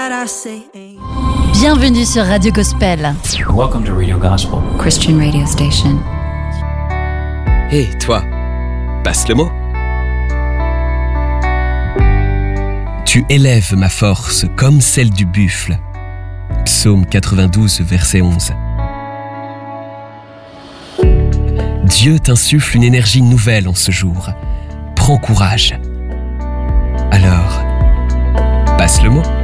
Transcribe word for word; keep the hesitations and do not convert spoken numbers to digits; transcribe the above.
Bienvenue sur Radio Gospel. Welcome to Radio Gospel, Christian radio station. Hé, hey, toi, passe le mot. Tu élèves ma force comme celle du buffle. Psaume quatre-vingt-douze, verset onze. Dieu t'insuffle une énergie nouvelle en ce jour. Prends courage. Alors, passe le mot.